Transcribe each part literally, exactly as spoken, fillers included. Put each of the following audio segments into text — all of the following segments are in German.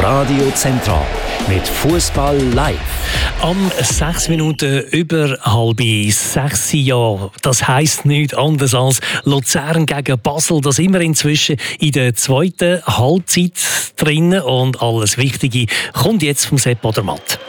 Radio Zentral mit Fußball live. Am sechs Minuten über halb sechs Jahr. Das heisst nichts anderes als Luzern gegen Basel. Da sind wir inzwischen in der zweiten Halbzeit drin und alles Wichtige kommt jetzt vom Sepp Odermatt.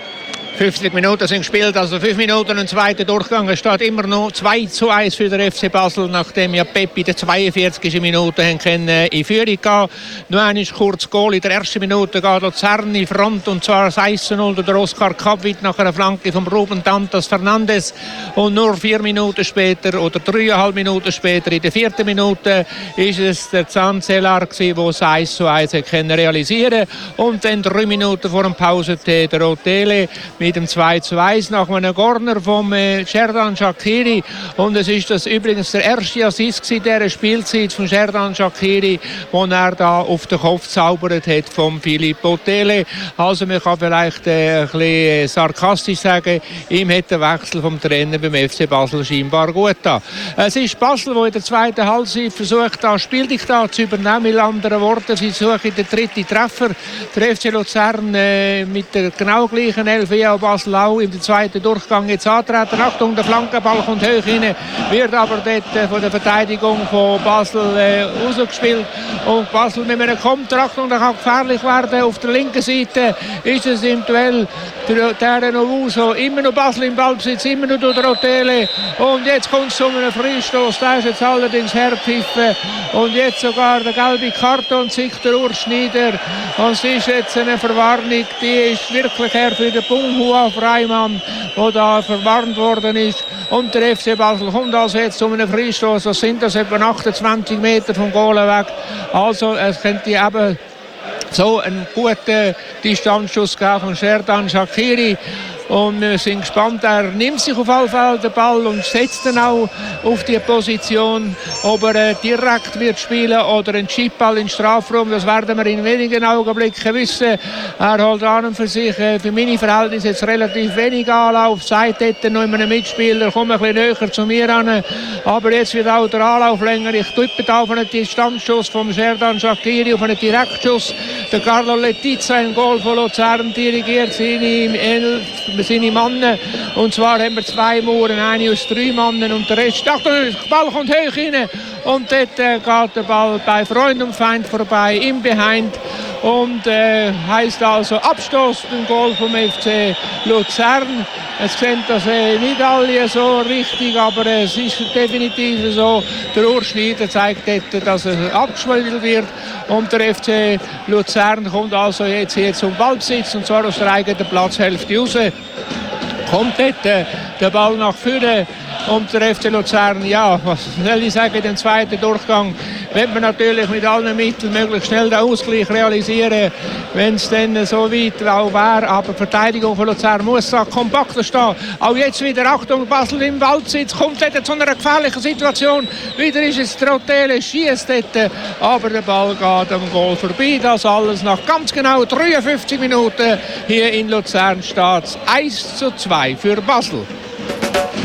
fünfzig Minuten sind gespielt, also fünf Minuten und zweiter Durchgang. Es steht immer noch zwei zu eins für den F C Basel, nachdem ja Pep in der zweiundvierzigsten Minute haben können in Führung gehen. Nur einmal kurz Goal. In der ersten Minute geht Luzern in Front, und zwar das eins zu null durch Oskar Kapwit nach einer Flanke von Ruben Dantas Fernandes. Und nur vier Minuten später oder dreieinhalb Minuten später, in der vierten Minute, ist es der Zanzelar, der das eins zu eins realisieren konnte. Und dann drei Minuten vor dem Pausentee der Otele mit dem zwei zu eins nach einem Corner vom äh, Xherdan Shaqiri. Und es ist das übrigens der erste Assist in dieser Spielzeit von Xherdan Shaqiri, wo er da auf den Kopf zaubert hat von Philippe Otele. Also man kann vielleicht äh, ein bisschen sarkastisch sagen, ihm hat der Wechsel vom Trainer beim F C Basel scheinbar gut da. Es ist Basel, der in der zweiten Halbzeit versucht, das Spieldiktat zu übernehmen. In anderen Worten, sie suchen den dritten Treffer. Der F C Luzern äh, mit der genau gleichen Elf wie Basel auch im zweiten Durchgang jetzt antreten. Achtung, der Flankenball kommt hoch rein, wird aber dort äh, von der Verteidigung von Basel äh, rausgespielt. Und Basel mit einem Konter, Achtung, der kann gefährlich werden. Auf der linken Seite ist es im Duell der Terre Novuso. Immer noch Basel im Ballbesitz, immer noch durch der Otele. Und jetzt kommt es zu einem Freistoß. Der ist jetzt allerdings herpfiffen. Und jetzt sogar der gelbe Karton zieht der Urs Schneider. Und es ist jetzt eine Verwarnung, die ist wirklich her für den Bunghua Freimann, der da verwarnt worden ist. Und der F C Basel kommt also jetzt zu einem Freistoß. Das sind das etwa achtundzwanzig Meter vom Goal weg. Also es könnte eben so einen guten Distanzschuss geben von Xherdan Shaqiri. Und wir sind gespannt, er nimmt sich auf alle Fälle den Ball und setzt dann auch auf die Position, ob er äh, direkt wird spielen oder einen Chipball in den Strafraum. Das werden wir in wenigen Augenblicken wissen. Er holt an und für sich äh, für meine Verhältnisse jetzt relativ wenig Anlauf. Sagt dort noch immer einen Mitspieler, komm ein bisschen näher zu mir an. Aber jetzt wird auch der Anlauf länger. Ich tippe auf einen Distanzschuss vom Xherdan Shaqiri, auf einen Direktschuss. Der Carlo Letizia, ein Goal von Luzern, dirigiert seine elf seine Mannen. Und zwar haben wir zwei Mauern, eine aus drei Mannen und der Rest. Achtung, der Ball kommt hoch rein. Und dort äh, geht der Ball bei Freund und Feind vorbei, im Behind. Und äh, heisst also Abstoß beim Goal vom F C Luzern. Es sehen das äh, nicht alle so richtig, aber äh, es ist definitiv so. Der Urs Schneider zeigt dort, dass er abgespielt wird. Und der F C Luzern kommt also jetzt hier zum Ballbesitz, und zwar aus der eigenen Platzhälfte raus. Kommt dort äh, der Ball nach vorne. Und der F C Luzern, ja, was soll ich sagen, den zweiten Durchgang wird man natürlich mit allen Mitteln möglichst schnell den Ausgleich realisieren, wenn es dann so weit auch wäre. Aber die Verteidigung von Luzern muss da kompakter stehen. Auch jetzt wieder, Achtung, Basel im Waldbesitz, kommt dort zu einer gefährlichen Situation. Wieder ist es der Otele, schiesst dort, aber der Ball geht am Goal vorbei. Das alles nach ganz genau dreiundfünfzig Minuten hier in Luzern steht eins zu zwei für Basel.